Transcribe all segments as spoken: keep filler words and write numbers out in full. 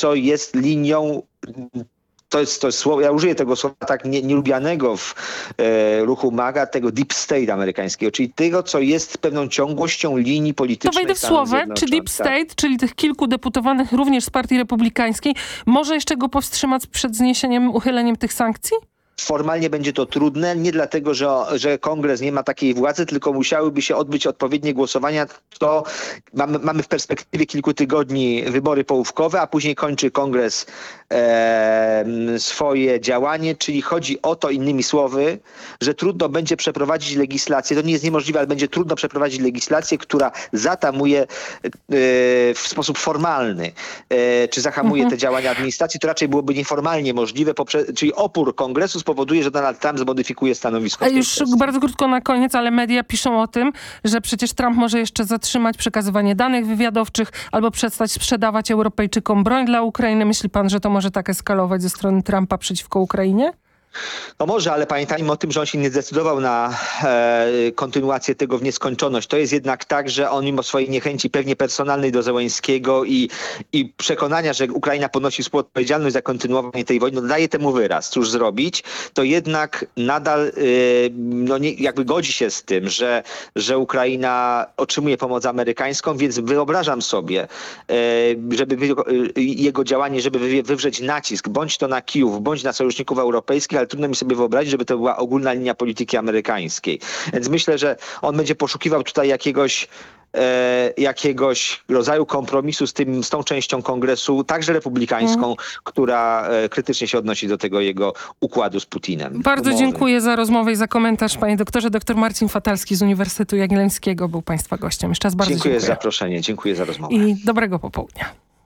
co jest linią, to jest, to jest słowo, ja użyję tego słowa tak nie, nielubianego w e, ruchu MAGA, tego deep state amerykańskiego, czyli tego, co jest pewną ciągłością linii politycznej. To wejdę w słowo, czy deep state, tak. czyli tych kilku deputowanych również z Partii Republikańskiej, może jeszcze go powstrzymać przed zniesieniem, uchyleniem tych sankcji? Formalnie będzie to trudne, nie dlatego, że, że kongres nie ma takiej władzy, tylko musiałyby się odbyć odpowiednie głosowania. To mamy, mamy w perspektywie kilku tygodni wybory połówkowe, a później kończy kongres e, swoje działanie, czyli chodzi o to, innymi słowy, że trudno będzie przeprowadzić legislację, to nie jest niemożliwe, ale będzie trudno przeprowadzić legislację, która zatamuje e, w sposób formalny, e, czy zahamuje mhm. te działania administracji, to raczej byłoby nieformalnie możliwe, poprze- czyli opór kongresu spowoduje, że Donald Trump zmodyfikuje stanowisko. A już bardzo krótko na koniec, ale media piszą o tym, że przecież Trump może jeszcze zatrzymać przekazywanie danych wywiadowczych albo przestać sprzedawać Europejczykom broń dla Ukrainy. Myśli pan, że to może tak eskalować ze strony Trumpa przeciwko Ukrainie? No może, ale pamiętajmy o tym, że on się nie zdecydował na e, kontynuację tego w nieskończoność. To jest jednak tak, że on mimo swojej niechęci pewnie personalnej do Zełenskiego i, i przekonania, że Ukraina ponosi współodpowiedzialność za kontynuowanie tej wojny, no daje temu wyraz. Cóż zrobić? To jednak nadal e, no nie, jakby godzi się z tym, że, że Ukraina otrzymuje pomoc amerykańską, więc wyobrażam sobie, e, żeby wy, e, jego działanie, żeby wy, wywrzeć nacisk, bądź to na Kijów, bądź na sojuszników europejskich, ale trudno mi sobie wyobrazić, żeby to była ogólna linia polityki amerykańskiej. Więc myślę, że on będzie poszukiwał tutaj jakiegoś e, jakiegoś rodzaju kompromisu z, tym, z tą częścią kongresu, także republikańską, mm. która e, krytycznie się odnosi do tego jego układu z Putinem. Bardzo umowy. dziękuję za rozmowę i za komentarz, panie doktorze. Doktor Marcin Fatalski z Uniwersytetu Jagiellońskiego był państwa gościem. Jeszcze raz bardzo dziękuję. Dziękuję za zaproszenie, dziękuję za rozmowę. I dobrego popołudnia.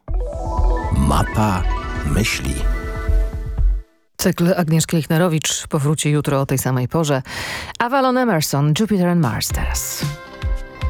Mapa myśli. Cykl Agnieszki Lichnerowicz powróci jutro o tej samej porze. Avalon Emerson, Jupiter and Mars teraz.